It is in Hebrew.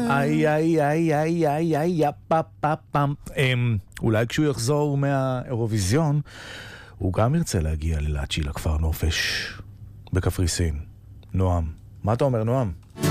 איי, איי, איי, איי, איי, איי, פאפאפאם. אולי כשהוא יחזור מהאירוויזיון, הוא גם ירצה להגיע ללאצ'י, לכפר נופש, בקפריסין. נועם. מה אתה אומר, נועם?